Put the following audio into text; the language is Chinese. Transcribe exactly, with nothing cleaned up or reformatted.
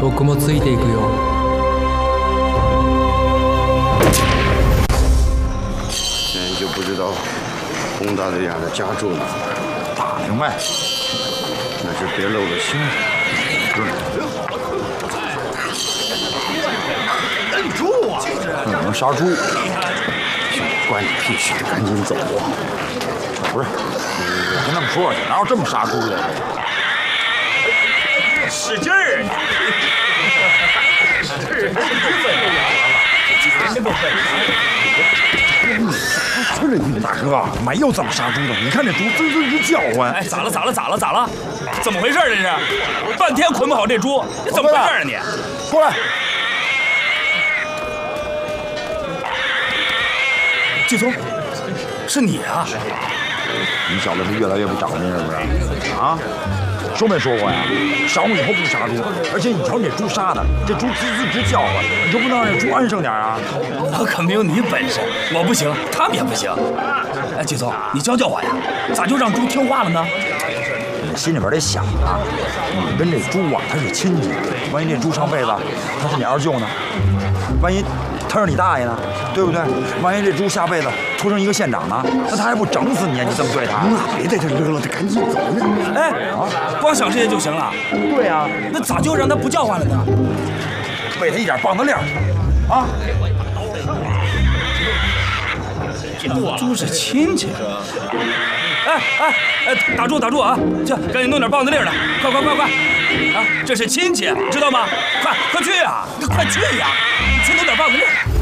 僕もついていくよ。 现在就不知道龚大队长的家住哪儿。 打听呗， 那是别露了馅。 认猪啊！那能杀猪？ 关你屁事！赶紧走啊！ 不是，我跟他们说去，哪有这么杀猪的？ 使劲儿啊！是，这个本是的，你大哥，没有这么杀猪的。你看这猪吱吱吱叫唤。 哎，咋了？咋了？咋了？咋了？怎么回事？这是半天捆不好这猪，这怎么回事啊你？ 过来。 季聪，是你啊！ 你小子是越来越不长进，是不是？啊？说没说过呀？晌午以后不杀猪，而且你瞧你这猪杀的，这猪吱吱直叫唤，你就不能让这猪安生点啊？ 我可没有你本事，我不行，他们也不行。哎，季聪，你教教我呀，咋就让猪听话了呢？ 你心里边得想啊，你跟这猪啊，它是亲戚，万一这猪上辈子他是你二舅呢？万一他是你大爷呢？对不对？万一这猪下辈子托成一个县长呢，那他还不整死你啊？你这么对他？ 那别在这乐了，得赶紧走呢。 哎，啊，光想这些就行了？ 对呀， 那咋就让他不叫唤了呢？ 喂他一点棒子粒儿，啊！ 猪是亲戚。哎哎哎，打住打住啊！去，赶紧弄点棒子粒儿来，快快快快！啊，这是亲戚，知道吗？快快去呀！快去呀！去弄点棒子粒儿。